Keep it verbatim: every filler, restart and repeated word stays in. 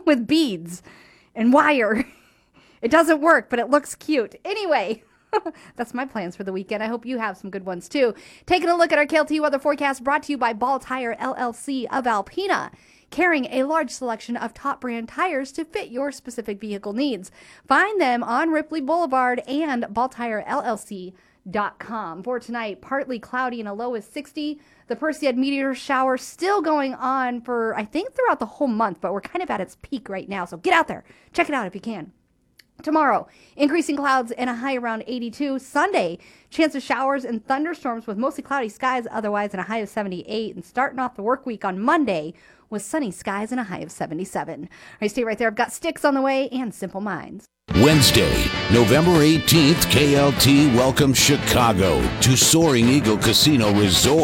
with beads and wire. It doesn't work, but it looks cute. Anyway, that's my plans for the weekend. I hope you have some good ones too. Taking a look at our K L T weather forecast brought to you by Ball Tire L L C of Alpena, carrying a large selection of top brand tires to fit your specific vehicle needs. Find them on Ripley Boulevard and ball tire L L C dot com. For tonight, partly cloudy and a low is sixty. The Perseid meteor shower still going on for, I think, throughout the whole month, but we're kind of at its peak right now. So get out there. Check it out if you can. Tomorrow, increasing clouds and a high around eighty-two. Sunday, chance of showers and thunderstorms with mostly cloudy skies, otherwise and a high of seventy-eight. And starting off the work week on Monday with sunny skies and a high of seventy-seven. All right, stay right there. I've got Sticks on the way and Simple Minds. Wednesday, November eighteenth, K L T welcomes Chicago to Soaring Eagle Casino Resort.